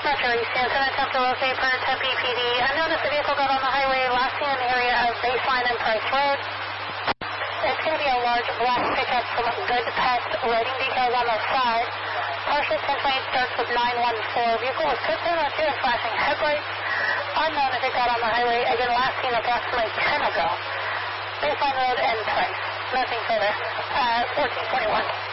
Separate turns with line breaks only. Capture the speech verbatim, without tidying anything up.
Roger, East Hampton, attempt to locate for Tempe P D. Unknown if the vehicle got on the highway, last seen in the area of Baseline and Price Road. It's going to be a large black pickup from Good Pet, writing details on the side. Partial complaint starts with nine one four. Vehicle was put in with two flashing headlights. Unknown if it got on the highway, again last seen approximately ten ago. Baseline Road and Price. Nothing further. Uh, fourteen twenty-one.